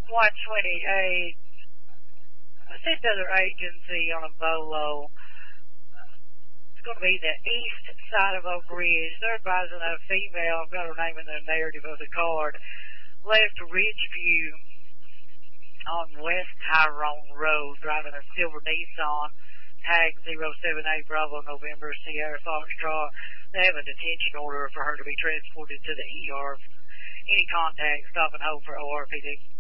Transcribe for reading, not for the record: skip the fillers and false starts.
128. I sent to other agency on a Bolo. It's going to be the east side of Oak Ridge. They're advising a female, I've got her name in the narrative of the card, left Ridgeview on West Tyrone Road, driving a silver Nissan, tag 078 Bravo November Sierra Foxtrot. They have a detention order for her to be transported to the ER. Any contact, stop and hold for ORPD.